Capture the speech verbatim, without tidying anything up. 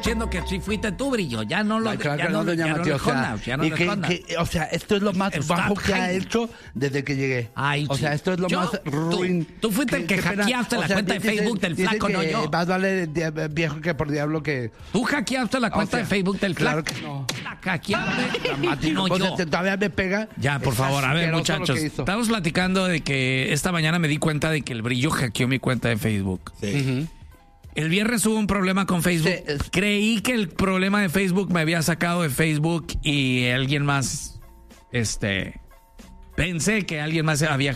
diciendo que sí fuiste tú, Brillo. Ya no lo... Ay, claro ya que no, no, doña ya no Matías, le o sea, jodas, ya no y le que- jodas. que- o sea, esto es lo más Está bajo que ha hiding. hecho desde que llegué. Ay, o sí. sea, esto es lo Yo- más ruin. Tú, tú fuiste el que Qué pena. hackeaste O la sea, cuenta de dice- Facebook del dice flaco, no que yo. Más vale di- viejo que por diablo que... Tú hackeaste la cuenta sea, de Facebook del claro flaco. que no. La hackeaste. Dramático. No, O sea, yo. te- todavía me pega. Ya, por Es favor, a ver, asqueroso lo muchachos. que hizo. Estamos platicando de que esta mañana me di cuenta de que el Brillo hackeó mi cuenta de Facebook. Sí. El viernes hubo un problema con Facebook. Sí, es- Creí que el problema de Facebook me había sacado de Facebook y alguien más, este, pensé que alguien más había